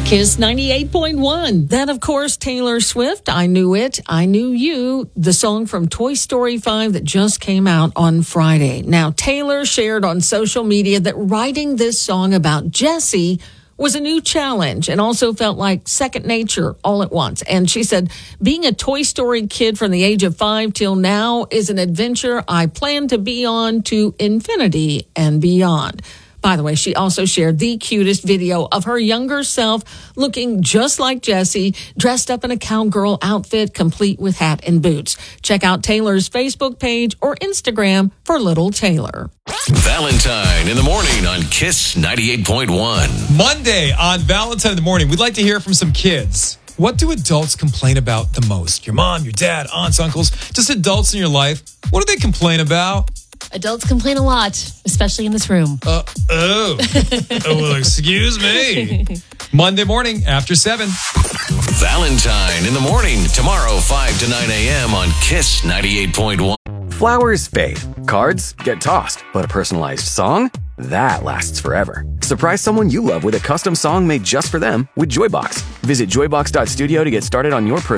Kiss 98.1. Then, of course, Taylor Swift, I Knew It, I Knew You, the song from Toy Story 5 that just came out on Friday. Now, Taylor shared on social media that writing this song about Jessie was a new challenge and also felt like second nature all at once. And she said, being a Toy Story kid from the age of 5 till now is an adventure I plan to be on to infinity and beyond. By the way, she also shared the cutest video of her younger self looking just like Jessie, dressed up in a cowgirl outfit, complete with hat and boots. Check out Taylor's Facebook page or Instagram for Little Taylor. Valentine in the morning on Kiss 98.1. Monday on Valentine in the morning, we'd like to hear from some kids. What do adults complain about the most? Your mom, your dad, aunts, uncles, just adults in your life. What do they complain about? Adults complain a lot, especially in this room. Well, excuse me. Monday morning after 7. Valentine in the morning, tomorrow 5 to 9 a.m. on Kiss 98.1. Flowers fade, cards get tossed, but a personalized song? That lasts forever. Surprise someone you love with a custom song made just for them with Joybox. Visit joybox.studio to get started on your